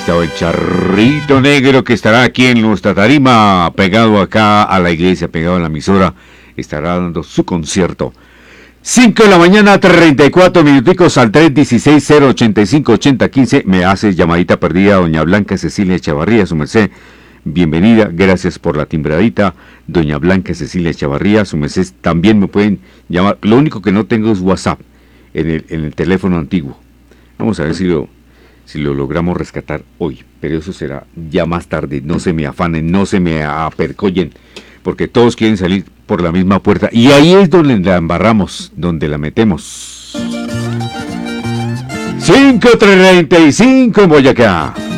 está el Charrito Negro, que estará aquí en nuestra tarima, pegado acá a la iglesia, pegado a la emisora. Estará dando su concierto. 5 de la mañana, 34 minuticos al 316-085-8015. Me hace llamadita perdida doña Blanca Cecilia Chavarría, su merced. Bienvenida, gracias por la timbradita. Doña Blanca Cecilia Chavarría, su merced, también me pueden llamar. Lo único que no tengo es WhatsApp en el teléfono antiguo. Vamos a ver si lo logramos rescatar hoy, pero eso será ya más tarde. No se me afanen, no se me apercollen, porque todos quieren salir por la misma puerta, y ahí es donde la embarramos, donde la metemos. 5:35 en Boyacá.